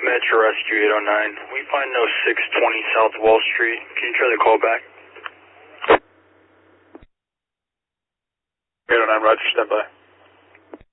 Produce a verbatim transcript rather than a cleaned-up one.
Metro Rescue eight oh nine. We find no six twenty South Wall Street. Can you try the call back? eight oh nine, Roger, stand by.